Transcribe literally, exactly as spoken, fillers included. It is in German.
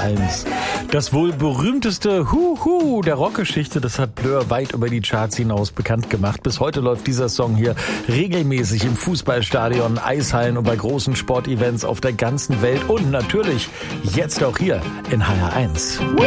eins. Das wohl berühmteste Huhu der Rockgeschichte, das hat Blur weit über die Charts hinaus bekannt gemacht. Bis heute läuft dieser Song hier regelmäßig im Fußballstadion, Eishallen und bei großen Sportevents auf der ganzen Welt und natürlich jetzt auch hier in H R eins.